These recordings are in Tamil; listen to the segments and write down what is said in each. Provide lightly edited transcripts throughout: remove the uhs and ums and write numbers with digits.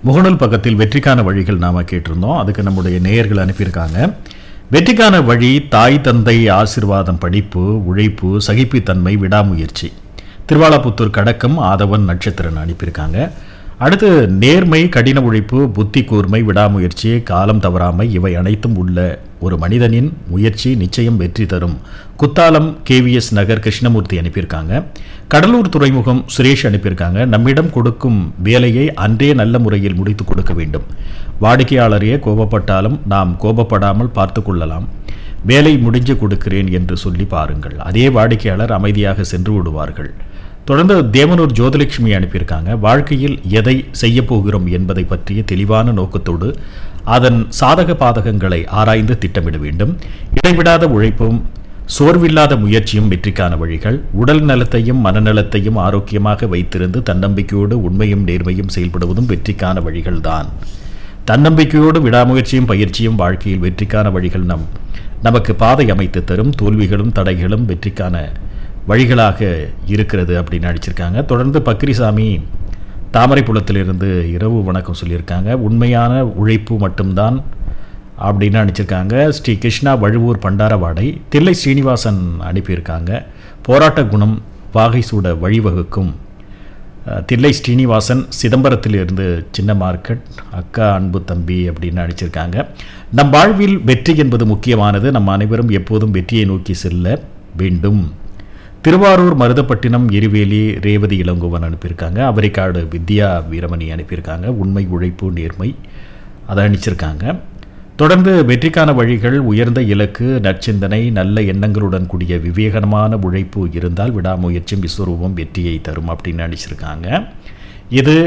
முகநூல் பக்கத்தில் வெற்றிக்கான வழிகள் நாம கேட்டிருந்தோம். அதுக்கு நம்முடைய நேயர்கள் அனுப்பியிருக்காங்க. வெற்றிக்கான வழி தாய் தந்தை ஆசீர்வாதம், படிப்பு, உழைப்பு, சகிப்புத்தன்மை, விடாமுயற்சி. திருவாலாபுத்தூர் கடக்கம் ஆதவன் நட்சத்திரன் அனுப்பியிருக்காங்க. அடுத்து நேர்மை, கடின உழைப்பு, புத்தி கூர்மை, விடாமுயற்சி, காலம் தவறாமை இவை அனைத்தும் உள்ள ஒரு மனிதனின் முயற்சி நிச்சயம் வெற்றி தரும். குத்தாலம் KVS நகர் கிருஷ்ணமூர்த்தி அனுப்பியிருக்காங்க. கடலூர் துறைமுகம் சுரேஷ் அனுப்பியிருக்காங்க. நம்மிடம் கொடுக்கும் வேலையை அன்றே நல்ல முறையில் முடித்து கொடுக்க வேண்டும். வாடிக்கையாளரையே கோபப்பட்டாலும் நாம் கோபப்படாமல் பார்த்து கொள்ளலாம். வேலை முடிஞ்சு கொடுக்கிறேன் என்று சொல்லி பாருங்கள். அதே வாடிக்கையாளர் அமைதியாக சென்று விடுவார்கள். தொடர்ந்து தேவனூர் ஜோதிலட்சுமி அனுப்பியிருக்காங்க. வாழ்க்கையில் எதை செய்ய போகிறோம் என்பதை பற்றிய தெளிவான நோக்கத்தோடு அதன் சாதக பாதகங்களை ஆராய்ந்து திட்டமிட வேண்டும். இடைவிடாத உழைப்பும் சோர்வில்லாத முயற்சியும் வெற்றிக்கான வழிகள். உடல் நலத்தையும் மனநலத்தையும் ஆரோக்கியமாக வைத்திருந்து தன்னம்பிக்கையோடு உண்மையும் நேர்மையும் செயல்படுவதும் வெற்றிக்கான வழிகள்தான். தன்னம்பிக்கையோடு விடாமுயற்சியும் பயிற்சியும் வாழ்க்கையில் வெற்றிக்கான வழிகள் நமக்கு பாதை அமைத்து தரும். தோல்விகளும் தடைகளும் வெற்றிக்கான வழிகளாக இருக்கிறது அப்படின்னு அடிச்சிருக்காங்க. தொடர்ந்து பக்ரிசாமி தாமரைப்புலத்திலிருந்து இரவு வணக்கம் சொல்லியிருக்காங்க. உண்மையான உழைப்பு மட்டும்தான் அப்படின்னு அனுப்பிச்சிருக்காங்க. ஸ்ரீ கிருஷ்ணா வழுவூர் பண்டாரவாடை. தில்லை ஸ்ரீனிவாசன் அனுப்பியிருக்காங்க. போராட்ட குணம் வாகை சூட வழிவகுக்கும். தில்லை ஸ்ரீனிவாசன் சிதம்பரத்திலிருந்து சின்ன மார்க்கெட். அக்கா அன்பு தம்பி அப்படின்னு அனுப்பிச்சிருக்காங்க. நம் வாழ்வில் வெற்றி என்பது முக்கியமானது. நம் அனைவரும் எப்போதும் வெற்றியை நோக்கி செல்ல வேண்டும். திருவாரூர் மருதப்பட்டினம் எரிவேலி ரேவதி இளங்கோவன் அனுப்பியிருக்காங்க. அவரைக்காடு வித்யா வீரமணி அனுப்பியிருக்காங்க. உண்மை, உழைப்பு, நேர்மை அதை அனுப்பிச்சிருக்காங்க. தொடர்ந்து வெற்றிக்கான வழிகள் உயர்ந்த இலக்கு, நற்சிந்தனை, நல்ல எண்ணங்களுடன் கூடிய விவேகமான உழைப்பு இருந்தால் விடாமுயற்சியும் விஸ்வரூபம் வெற்றியை தரும் அப்படின்னு அனுப்பிச்சிருக்காங்க. இது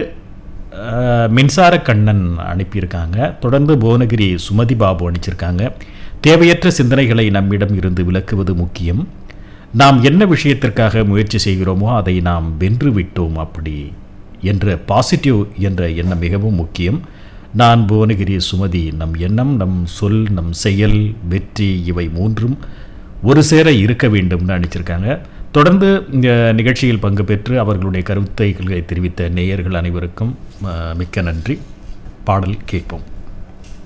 மின்சார கண்ணன் அனுப்பியிருக்காங்க. தொடர்ந்து புவனகிரி சுமதி பாபு அனுப்பிச்சிருக்காங்க. தேவையற்ற சிந்தனைகளை நம்மிடம் இருந்து விலக்குவது முக்கியம். நாம் என்ன விஷயத்திற்காக முயற்சி செய்கிறோமோ அதை நாம் வென்று விட்டோம் அப்படி என்ற பாசிட்டிவ் என்ற எண்ணம் மிகவும் முக்கியம். நான் புவனகிரி சுமதி. நம் எண்ணம், நம் சொல், நம் செயல், வெற்றி இவை மூன்றும் ஒரு சேர இருக்க வேண்டும்னு அனுப்பிச்சிருக்காங்க. தொடர்ந்து இந்த நிகழ்ச்சியில் பங்கு பெற்று அவர்களுடைய கருத்துக்களை தெரிவித்த நேயர்கள் அனைவருக்கும் மிக்க நன்றி. பாடல் கேட்போம்.